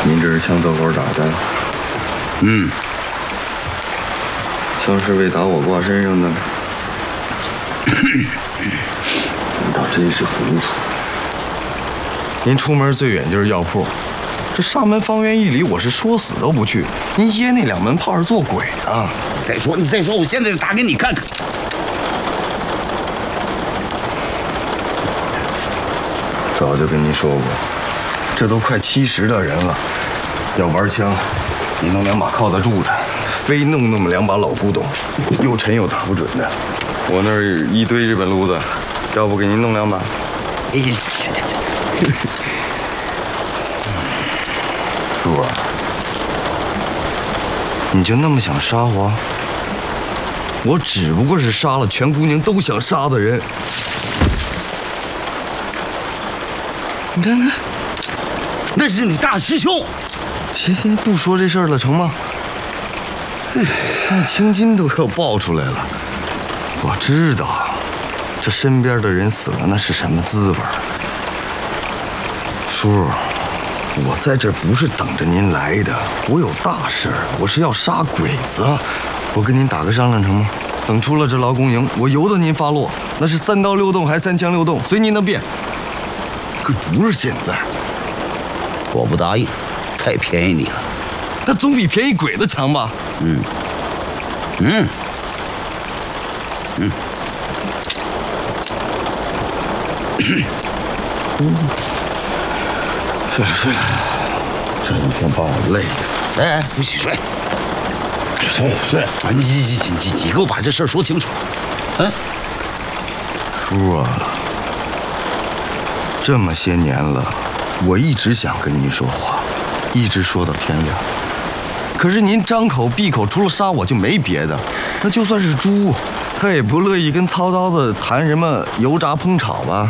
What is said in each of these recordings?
您这是枪走狗打的？ 嗯， 枪是为打我挂身上的？你倒真是糊涂。您出门最远就是药铺，这沙门方圆1里，我是说死都不去。您掖那2门炮是做鬼啊！ 你再说，我现在就打给你看看。 早就跟您说过，这都快70的人了，要玩枪，你弄2把靠得住的，非弄那么2把老古董，又沉又打不准的。我那儿一堆日本炉子，要不给您弄2把？ 哎呀， 叔啊，你就那么想杀我？我只不过是杀了全姑娘都想杀的人。你看看， 那是你大师兄。 行，不说这事儿了，成吗？那青筋都要爆出来了。我知道，这身边的人死了，那是什么滋味？叔，我在这不是等着您来的，我有大事儿，我是要杀鬼子。我跟您打个商量成吗？等出了这劳宫营，我由得您发落，那是3刀6洞还是3枪6洞，随您的便。可不是现在。 我不答应，太便宜你了。 那总比便宜鬼子强吧？睡了，这一天把我累的。 哎，不许睡。睡啊！你给我把这事儿说清楚。 叔啊，这么些年了，我一直想跟您说话，一直说到天亮。可是您张口闭口除了杀我就没别的，那就算是猪，他也不乐意跟操刀子谈什么油炸烹炒吧？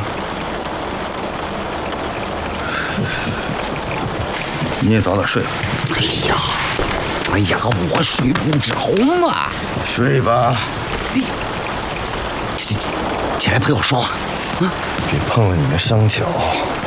你也早点睡吧。 哎呀，我睡不着嘛。 睡吧。 起来陪我说话。 别碰了你那伤脚。